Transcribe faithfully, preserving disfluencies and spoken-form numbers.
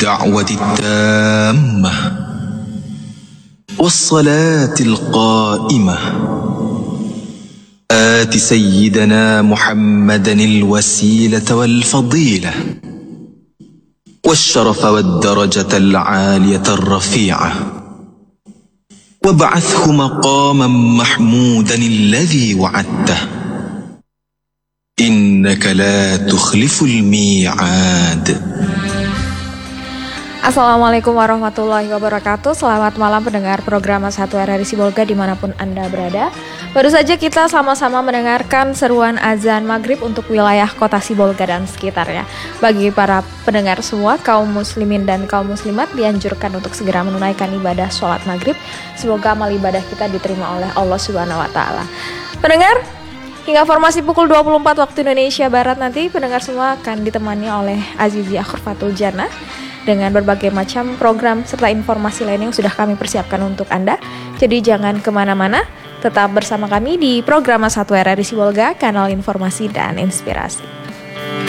الدعوة التامة والصلاة القائمة آت سيدنا محمدا الوسيلة والفضيلة والشرف والدرجة العالية الرفيعة وابعثه مقاما محمودا الذي وعدته إنك لا تخلف الميعاد. Assalamualaikum warahmatullahi wabarakatuh. Selamat malam pendengar program satu R R I Sibolga dimanapun Anda berada. Baru saja kita sama-sama mendengarkan seruan azan maghrib untuk wilayah kota Sibolga dan sekitarnya. Bagi para pendengar semua, kaum muslimin dan kaum muslimat dianjurkan untuk segera menunaikan ibadah sholat maghrib. Semoga amal ibadah kita diterima oleh Allah Subhanahu wa Ta'ala. Pendengar, hingga formasi pukul dua puluh empat waktu Indonesia Barat nanti, pendengar semua akan ditemani oleh Azizi Akhurfatul Jannah dengan berbagai macam program serta informasi lain yang sudah kami persiapkan untuk Anda. Jadi jangan kemana-mana, tetap bersama kami di program satu R R I Sibolga, kanal informasi dan inspirasi.